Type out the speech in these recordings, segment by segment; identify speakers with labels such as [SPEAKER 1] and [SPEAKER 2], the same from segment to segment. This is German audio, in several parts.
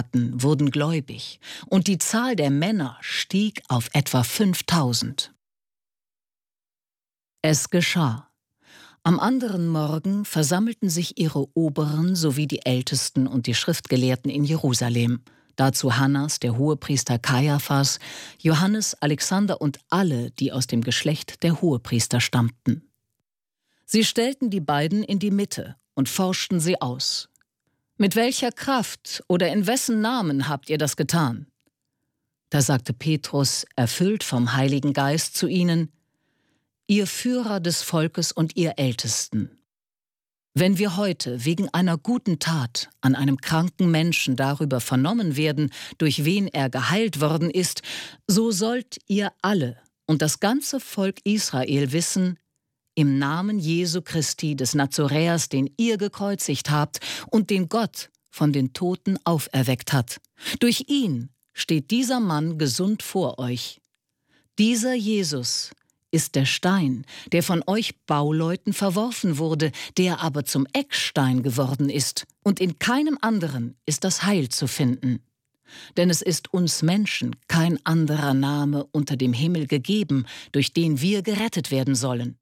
[SPEAKER 1] hatten, wurden gläubig, und die Zahl der Männer stieg auf etwa 5000. Es geschah. Am anderen Morgen versammelten sich ihre Oberen sowie die Ältesten und die Schriftgelehrten in Jerusalem, dazu Hannas, der Hohepriester Kaiaphas, Johannes, Alexander und alle, die aus dem Geschlecht der Hohepriester stammten. Sie stellten die beiden in die Mitte und forschten sie aus. »Mit welcher Kraft oder in wessen Namen habt ihr das getan?« Da sagte Petrus, erfüllt vom Heiligen Geist, zu ihnen: »Ihr Führer des Volkes und ihr Ältesten, wenn wir heute wegen einer guten Tat an einem kranken Menschen darüber vernommen werden, durch wen er geheilt worden ist, so sollt ihr alle und das ganze Volk Israel wissen: Im Namen Jesu Christi des Nazoräers, den ihr gekreuzigt habt und den Gott von den Toten auferweckt hat, durch ihn steht dieser Mann gesund vor euch. Dieser Jesus ist der Stein, der von euch Bauleuten verworfen wurde, der aber zum Eckstein geworden ist, und in keinem anderen ist das Heil zu finden. Denn es ist uns Menschen kein anderer Name unter dem Himmel gegeben, durch den wir gerettet werden sollen.«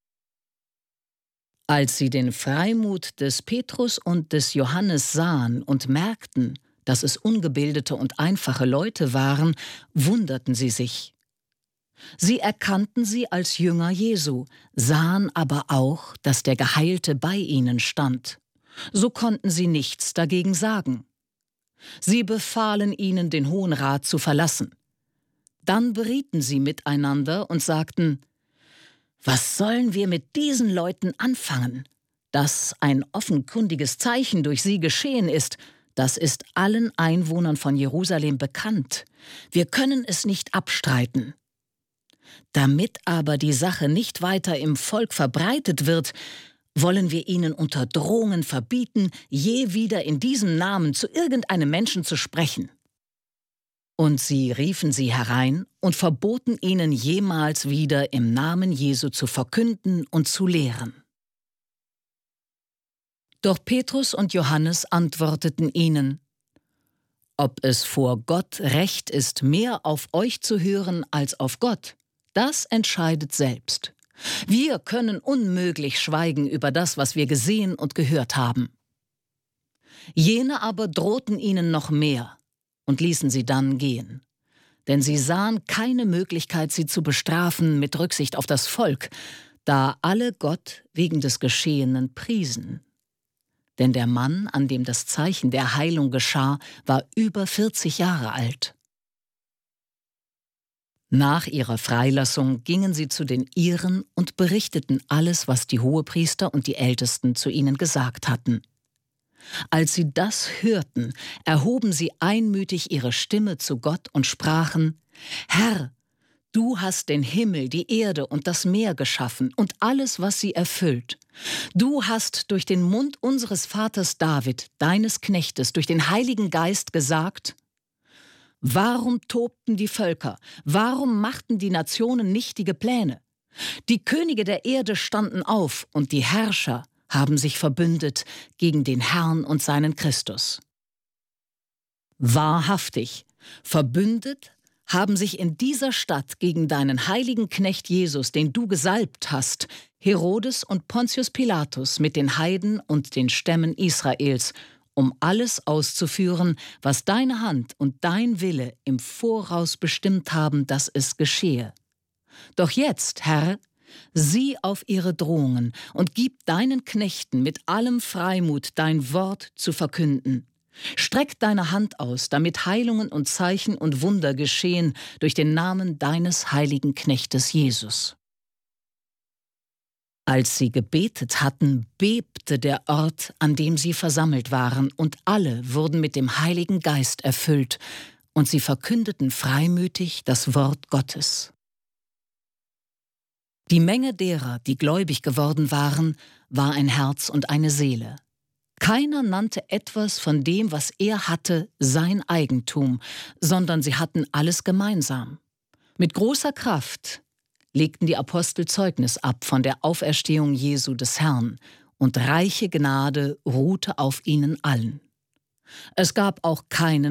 [SPEAKER 1] Als sie den Freimut des Petrus und des Johannes sahen und merkten, dass es ungebildete und einfache Leute waren, wunderten sie sich. Sie erkannten sie als Jünger Jesu, sahen aber auch, dass der Geheilte bei ihnen stand. So konnten sie nichts dagegen sagen. Sie befahlen ihnen, den Hohen Rat zu verlassen. Dann berieten sie miteinander und sagten: »Was sollen wir mit diesen Leuten anfangen? Dass ein offenkundiges Zeichen durch sie geschehen ist, das ist allen Einwohnern von Jerusalem bekannt. Wir können es nicht abstreiten. Damit aber die Sache nicht weiter im Volk verbreitet wird, wollen wir ihnen unter Drohungen verbieten, je wieder in diesem Namen zu irgendeinem Menschen zu sprechen.« Und sie riefen sie herein und verboten ihnen jemals wieder im Namen Jesu zu verkünden und zu lehren. Doch Petrus und Johannes antworteten ihnen: »Ob es vor Gott recht ist, mehr auf euch zu hören als auf Gott, das entscheidet selbst. Wir können unmöglich schweigen über das, was wir gesehen und gehört haben.« Jene aber drohten ihnen noch mehr und ließen sie dann gehen. Denn sie sahen keine Möglichkeit, sie zu bestrafen mit Rücksicht auf das Volk, da alle Gott wegen des Geschehenen priesen. Denn der Mann, an dem das Zeichen der Heilung geschah, war über 40 Jahre alt. Nach ihrer Freilassung gingen sie zu den Iren und berichteten alles, was die Hohepriester und die Ältesten zu ihnen gesagt hatten. Als sie das hörten, erhoben sie einmütig ihre Stimme zu Gott und sprachen: »Herr, du hast den Himmel, die Erde und das Meer geschaffen und alles, was sie erfüllt. Du hast durch den Mund unseres Vaters David, deines Knechtes, durch den Heiligen Geist gesagt: Warum tobten die Völker? Warum machten die Nationen nichtige Pläne? Die Könige der Erde standen auf und die Herrscher haben sich verbündet gegen den Herrn und seinen Christus. Wahrhaftig, verbündet haben sich in dieser Stadt gegen deinen heiligen Knecht Jesus, den du gesalbt hast, Herodes und Pontius Pilatus mit den Heiden und den Stämmen Israels, um alles auszuführen, was deine Hand und dein Wille im Voraus bestimmt haben, dass es geschehe. Doch jetzt, Herr, sieh auf ihre Drohungen und gib deinen Knechten mit allem Freimut dein Wort zu verkünden. Streck deine Hand aus, damit Heilungen und Zeichen und Wunder geschehen durch den Namen deines heiligen Knechtes Jesus.« Als sie gebetet hatten, bebte der Ort, an dem sie versammelt waren, und alle wurden mit dem Heiligen Geist erfüllt, und sie verkündeten freimütig das Wort Gottes. Die Menge derer, die gläubig geworden waren, war ein Herz und eine Seele. Keiner nannte etwas von dem, was er hatte, sein Eigentum, sondern sie hatten alles gemeinsam. Mit großer Kraft legten die Apostel Zeugnis ab von der Auferstehung Jesu des Herrn, und reiche Gnade ruhte auf ihnen allen. Es gab auch keinen